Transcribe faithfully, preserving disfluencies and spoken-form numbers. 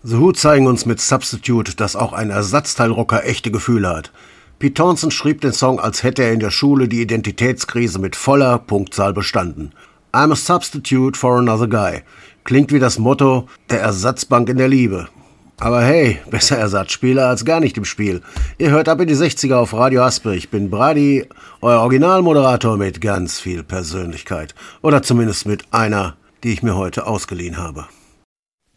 The Who zeigen uns mit Substitute, dass auch ein Ersatzteilrocker echte Gefühle hat. Pete Townshend schrieb den Song, als hätte er in der Schule die Identitätskrise mit voller Punktzahl bestanden. I'm a substitute for another guy. Klingt wie das Motto der Ersatzbank in der Liebe. Aber hey, besser Ersatzspieler als gar nicht im Spiel. Ihr hört ab in die sechziger auf Radio Aspe. Ich bin Brady, euer Originalmoderator mit ganz viel Persönlichkeit. Oder zumindest mit einer, die ich mir heute ausgeliehen habe.